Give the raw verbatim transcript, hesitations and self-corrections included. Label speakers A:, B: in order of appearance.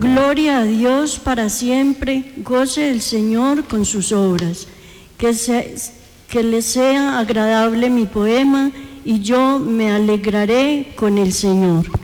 A: Gloria a Dios para siempre, goce el Señor con sus obras. Que, se, que le sea agradable mi poema y yo me alegraré con el Señor.